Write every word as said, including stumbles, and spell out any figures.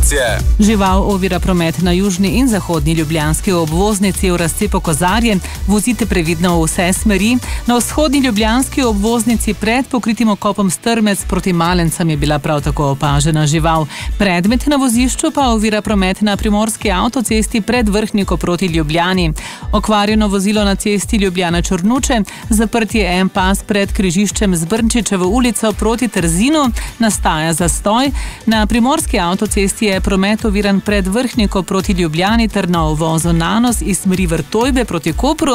informacije. Žival ovira promet na južni in zahodni ljubljanski obvoznici v razcepu Kozarje. Vozite previdno v vse smeri. Na vzhodni ljubljanski obvoznici pred pokritim okopom Strmec proti Malencem je bila prav tako opažena žival. Predmet na vozišču pa ovira promet na primorski avtocesti pred Vrhniko proti Ljubljani. Okvarjeno vozilo na cesti Ljubljana-Črnuče, zaprt je en pas pred križiščem z Brnčičevo ulico proti Trzinu, nastaja zastoj. Na primorski avtocesti je promet oviran pred Vrhniko proti Ljubljani ter na uvozu Nanos iz smeri Vrtojbe proti Kopru.